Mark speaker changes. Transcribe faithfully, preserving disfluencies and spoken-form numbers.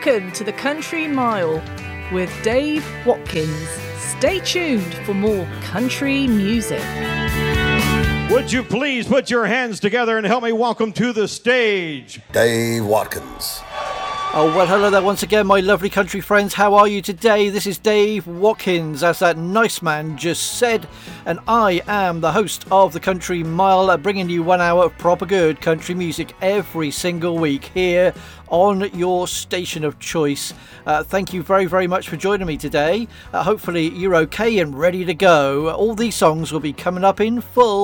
Speaker 1: Welcome to the Country Mile with Dave Watkins. Stay tuned for more country music.
Speaker 2: Would you please put your hands together and help me welcome to the stage
Speaker 3: Dave Watkins.
Speaker 4: Oh, well, hello there once again, my lovely country friends. How are you today? This is Dave Watkins, as that nice man just said, and I am the host of the Country Mile, bringing you one hour of proper good country music every single week here on your station of choice. Uh, thank you very, very much for joining me today. Uh, hopefully you're okay and ready to go. All these songs will be coming up in full